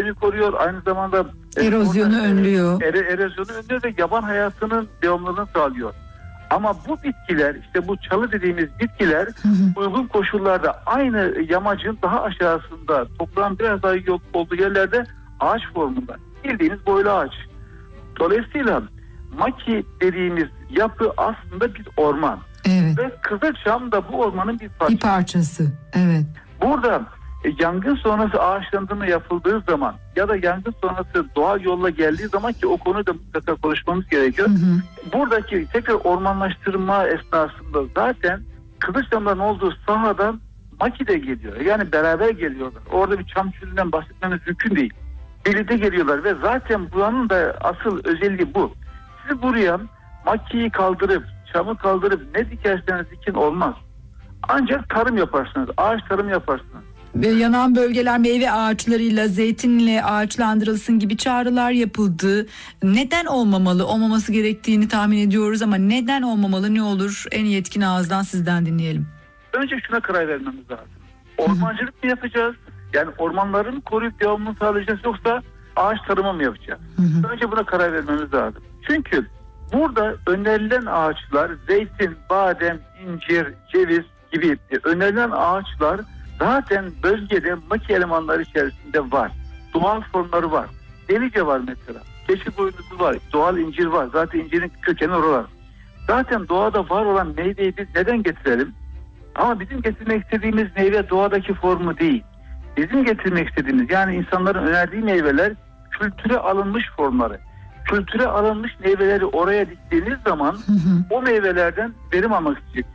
ekosistemi koruyor. Aynı zamanda erozyonu önlüyor. Erozyonu önlüyor ve yaban hayatının devamlılığını sağlıyor. Ama bu bitkiler, işte bu çalı dediğimiz bitkiler uygun koşullarda aynı yamacın daha aşağısında, toprağın biraz daha yok olduğu yerlerde ağaç formunda. Bildiğiniz boylu ağaç. Dolayısıyla maki dediğimiz yapı aslında bir orman. Evet. Ve Kızılçam da bu ormanın bir parçası. Bir parçası. Evet. Burada yangın sonrası ağaçlandırma yapıldığı zaman ya da yangın sonrası doğal yolla geldiği zaman, ki o konuda mutlaka konuşmamız gerekiyor. Buradaki tekrar ormanlaştırma esnasında zaten Kızılçam'dan olduğu sahadan maki de geliyor. Yani beraber geliyorlar. Orada bir çam çölünden bahsetmemiz mümkün değil. Birlikte geliyorlar ve zaten buranın da asıl özelliği bu. Siz buraya makiyi kaldırıp, çamı kaldırıp ne dikerseniz dikin olmaz. Ancak tarım yaparsınız, ağaç tarım yaparsınız. Ve yanan bölgeler meyve ağaçlarıyla, zeytinle ağaçlandırılsın gibi çağrılar yapıldı. Neden olmamalı? Olmaması gerektiğini tahmin ediyoruz ama neden olmamalı? Ne olur? En yetkin ağızdan sizden dinleyelim. Önce şuna karar vermemiz lazım. Ormancılık mı yapacağız? Yani ormanların koruyup devamını sağlayacağız, yoksa ağaç tarımı mı yapacağız? Önce buna karar vermemiz lazım. Çünkü burada önerilen ağaçlar zeytin, badem, incir, ceviz gibi önerilen ağaçlar zaten bölgede maki elemanları içerisinde var. Doğal formları var. Delice var mesela. Keçi boynuzu var. Doğal incir var. Zaten incirin kökeni oralar. Zaten doğada var olan meyveyi biz neden getirelim? Ama bizim getirmek istediğimiz meyve doğadaki formu değil. Bizim getirmek istediğimiz, yani insanların önerdiği meyveler kültüre alınmış formları. Kültüre alınmış meyveleri oraya diktiğiniz zaman o meyvelerden verim almak isteyecek.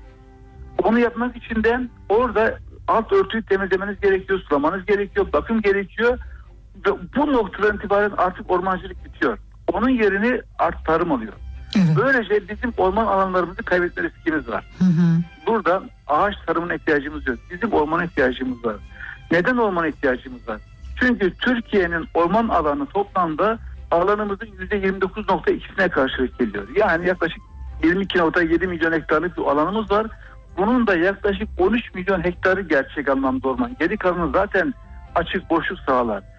Onu yapmak için de orada alt örtüyü temizlemeniz gerekiyor, sulamanız gerekiyor, bakım gerekiyor. Ve bu noktadan itibaren artık ormancılık bitiyor. Onun yerini artık tarım alıyor. Evet. Böylece bizim orman alanlarımızı kaybetme riskimiz var. Burada ağaç tarımına ihtiyacımız yok. Bizim ormana ihtiyacımız var. Neden ormana ihtiyacımız var? Çünkü Türkiye'nin orman alanı toplamda alanımızın %29.2'sine karşılık geliyor. Yani yaklaşık 22.7 milyon hektarlık bir alanımız var. Bunun da yaklaşık 13 milyon hektarı gerçek anlamda orman. Geri kalanı zaten açık boşluk sahalar.